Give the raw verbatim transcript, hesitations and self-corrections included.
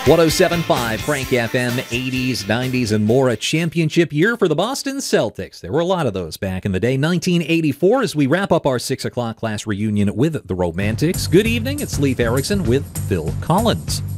one oh seven point five Frank F M, eighties, nineties, and more. A championship year for the Boston Celtics. There were a lot of those back in the day. nineteen eighty-four as we wrap up our six o'clock class reunion with the Romantics. Good evening. It's Leif Erickson with Phil Collins.